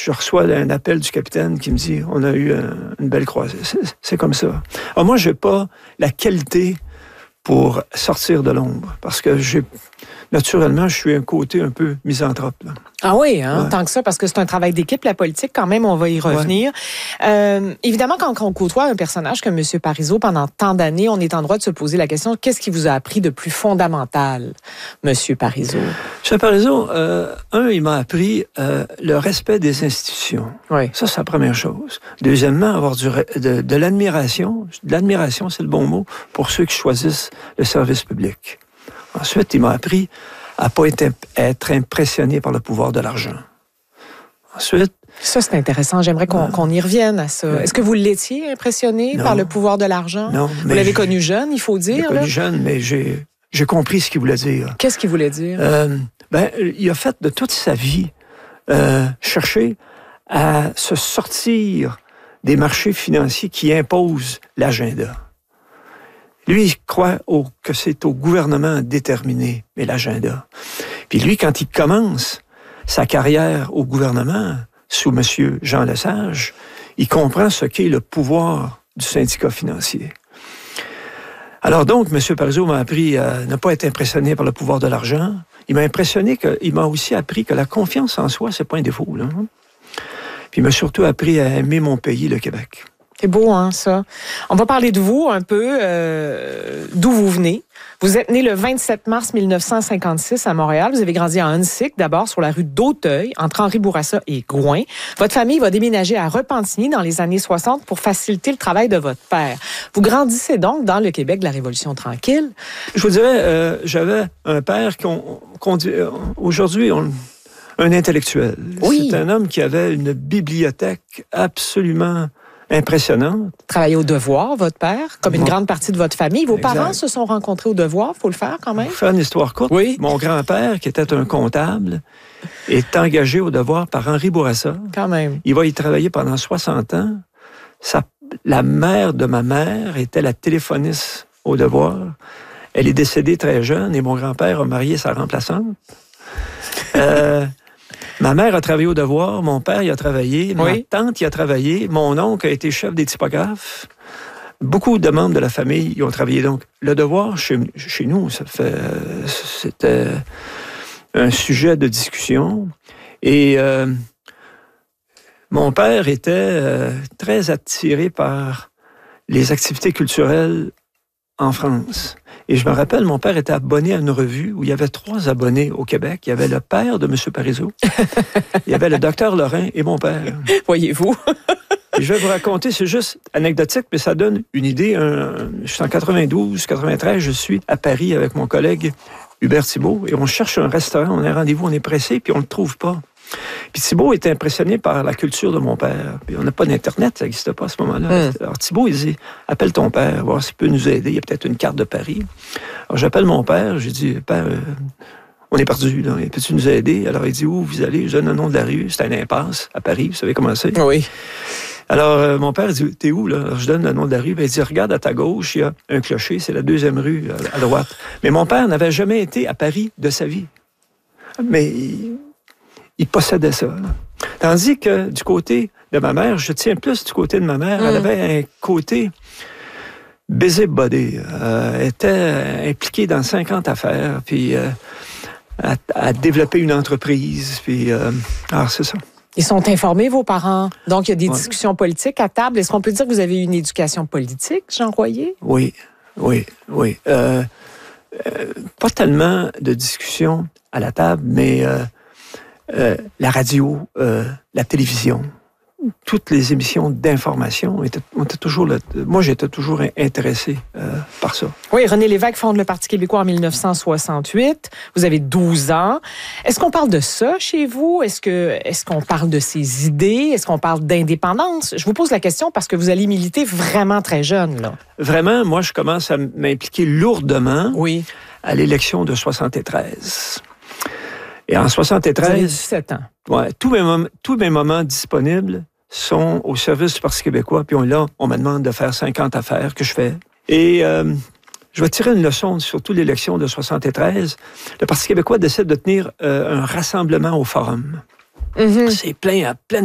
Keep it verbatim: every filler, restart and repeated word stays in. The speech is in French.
je reçois un appel du capitaine qui me dit « On a eu un, une belle croisée. » C'est, c'est comme ça. Alors moi, je n'ai pas la qualité pour sortir de l'ombre, parce que j'ai... Naturellement, je suis un côté un peu misanthrope. Là. Ah oui, hein, ouais. tant que ça, parce que c'est un travail d'équipe, la politique, quand même, on va y revenir. Ouais. Euh, évidemment, quand on côtoie un personnage comme M. Parizeau pendant tant d'années, on est en droit de se poser la question, qu'est-ce qui vous a appris de plus fondamental, M. Parizeau? M. Parizeau, euh, un, il m'a appris euh, le respect des institutions. Oui. Ça, c'est la première chose. Deuxièmement, avoir du, de, de l'admiration. De l'admiration, c'est le bon mot, pour ceux qui choisissent le service public. Ensuite, il m'a appris à ne pas être, être impressionné par le pouvoir de l'argent. Ensuite... Ça, c'est intéressant. J'aimerais qu'on, euh, qu'on y revienne à ça. Euh, Est-ce que vous l'étiez impressionné non, par le pouvoir de l'argent? Non. Vous l'avez connu jeune, il faut dire. Je l'ai connu jeune, mais j'ai, j'ai compris ce qu'il voulait dire. Qu'est-ce qu'il voulait dire? Euh, ben, il a fait de toute sa vie euh, chercher à se sortir des marchés financiers qui imposent l'agenda. Lui, il croit au, que c'est au gouvernement de déterminer mais l'agenda. Puis lui, quand il commence sa carrière au gouvernement, sous M. Jean Lesage, il comprend ce qu'est le pouvoir du syndicat financier. Alors donc, M. Parizeau m'a appris à ne pas être impressionné par le pouvoir de l'argent. Il m'a impressionné, que, il m'a aussi appris que la confiance en soi, c'est pas un défaut. Là. Puis il m'a surtout appris à aimer mon pays, le Québec. C'est beau, hein, ça. On va parler de vous un peu, euh, d'où vous venez. Vous êtes né le vingt-sept mars mille neuf cent cinquante-six à Montréal. Vous avez grandi à Huntsic, d'abord sur la rue d'Auteuil, entre Henri Bourassa et Gouin. Votre famille va déménager à Repentigny dans les années soixante pour faciliter le travail de votre père. Vous grandissez donc dans le Québec de la Révolution tranquille. Je vous dirais, euh, j'avais un père qu'on, qu'on dit, euh, aujourd'hui, on... un intellectuel. Oui. C'est un homme qui avait une bibliothèque absolument impressionnante. Travaillé au Devoir, votre père, comme une bon. grande partie de votre famille. Vos exact. Parents se sont rencontrés au Devoir, il faut le faire quand même. Pour faire une histoire courte, oui. Mon grand-père, qui était un comptable, est engagé au Devoir par Henri Bourassa. Quand même. Il va y travailler pendant soixante ans. Sa, la mère de ma mère était la téléphoniste au Devoir. Elle est décédée très jeune et mon grand-père a marié sa remplaçante. euh, Ma mère a travaillé au Devoir, mon père y a travaillé, oui. Ma tante y a travaillé, mon oncle a été chef des typographes. Beaucoup de membres de la famille y ont travaillé. Donc, le Devoir, chez, chez nous, ça fait, c'était un sujet de discussion. Et euh, mon père était euh, très attiré par les activités culturelles en France. Et je me rappelle, mon père était abonné à une revue où il y avait trois abonnés au Québec. Il y avait le père de M. Parizeau, il y avait le docteur Lorrain et mon père. Voyez-vous. Et je vais vous raconter, c'est juste anecdotique, mais ça donne une idée. Un, je suis en quatre-vingt-douze, quatre-vingt-treize, je suis à Paris avec mon collègue Hubert Thibault et on cherche un restaurant, on a un rendez-vous, on est pressé, puis on ne le trouve pas. Puis Thibault était impressionné par la culture de mon père. Puis on n'a pas d'Internet, ça n'existait pas à ce moment-là. Mm. Alors Thibault, il dit, appelle ton père, voir s'il peut nous aider. Il y a peut-être une carte de Paris. Alors j'appelle mon père, j'ai dit, père, euh, on est perdu, là. Peux-tu nous aider? Alors il dit, où vous allez? Je donne le nom de la rue. C'est un impasse à Paris, vous savez comment c'est? Oui. Alors euh, mon père dit, t'es où, là? Alors je donne le nom de la rue. Ben, il dit, regarde à ta gauche, il y a un clocher, c'est la deuxième rue à, à droite. Mais mon père n'avait jamais été à Paris de sa vie. Mais... Il, Il possédait ça. Là. Tandis que du côté de ma mère, je tiens plus du côté de ma mère, mmh. elle avait un côté busybody. Euh, elle était impliquée dans cinquante affaires, puis euh, à, à développer une entreprise, puis euh, alors c'est ça. Ils sont informés, vos parents. Donc, il y a des ouais. discussions politiques à table. Est-ce qu'on peut dire que vous avez eu une éducation politique, Jean Royer? Oui, oui, oui. Euh, euh, pas tellement de discussions à la table, mais... Euh, Euh, la radio, euh, la télévision, toutes les émissions d'information étaient, étaient toujours là. Moi, j'étais toujours intéressé euh, par ça. Oui, René Lévesque fonde le Parti québécois en dix-neuf cent soixante-huit. Vous avez douze ans. Est-ce qu'on parle de ça chez vous? Est-ce que, est-ce qu'on parle de ses idées? Est-ce qu'on parle d'indépendance? Je vous pose la question parce que vous allez militer vraiment très jeune, là. Vraiment, moi, je commence à m'impliquer lourdement oui. à l'élection de soixante-treize. Et en soixante-treize... Vous avez dix-sept ans. Ouais, tous mes, mom- tous mes moments disponibles sont au service du Parti québécois. Puis on, là, on me demande de faire cinquante affaires que je fais. Et euh, je vais tirer une leçon, surtout l'élection de soixante-treize. Le Parti québécois décide de tenir euh, un rassemblement au Forum. Mm-hmm. C'est plein à pleine